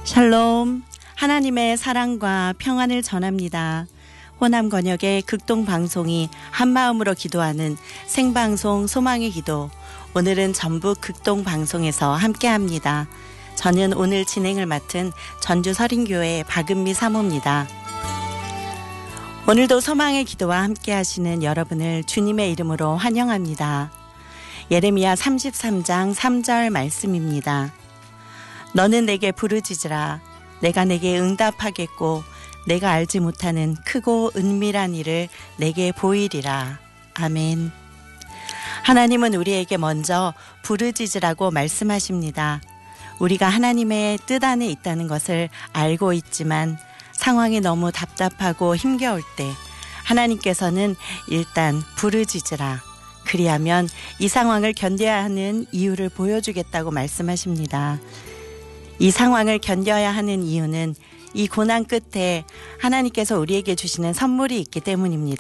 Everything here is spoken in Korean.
샬롬, 하나님의 사랑과 평안을 전합니다. 호남 권역의 극동 방송이 한마음으로 기도하는 생방송 소망의 기도. 오늘은 전북 극동 방송에서 함께합니다. 저는 오늘 진행을 맡은 전주 서린교회 박은미 사모입니다. 오늘도 소망의 기도와 함께하시는 여러분을 주님의 이름으로 환영합니다. 예레미야 33장 3절 말씀입니다. 너는 내게 부르짖으라. 내가 내게 응답하겠고 내가 알지 못하는 크고 은밀한 일을 내게 보이리라. 아멘. 하나님은 우리에게 먼저 부르짖으라고 말씀하십니다. 우리가 하나님의 뜻 안에 있다는 것을 알고 있지만 상황이 너무 답답하고 힘겨울 때 하나님께서는 일단 부르짖으라. 그리하면 이 상황을 견뎌야 하는 이유를 보여주겠다고 말씀하십니다. 이 상황을 견뎌야 하는 이유는 이 고난 끝에 하나님께서 우리에게 주시는 선물이 있기 때문입니다.